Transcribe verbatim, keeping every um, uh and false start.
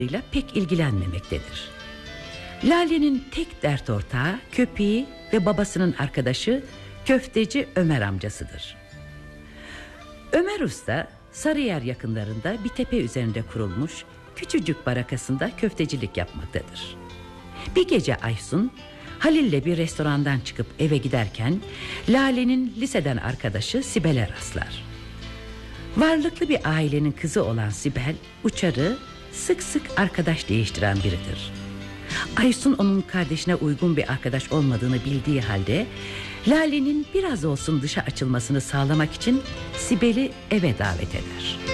ile pek ilgilenmemektedir. Lale'nin tek dert ortağı köpeği ve babasının arkadaşı köfteci Ömer amcasıdır. Ömer Usta Sarıyer yakınlarında bir tepe üzerinde kurulmuş küçücük barakasında köftecilik yapmaktadır. Bir gece Aysun Halil'le bir restorandan çıkıp eve giderken Lale'nin liseden arkadaşı Sibel'e rastlar. Varlıklı bir ailenin kızı olan Sibel uçarı, sık sık arkadaş değiştiren biridir. Aysun onun kardeşine uygun bir arkadaş olmadığını bildiği halde Lale'nin biraz olsun dışa açılmasını sağlamak için Sibel'i eve davet eder.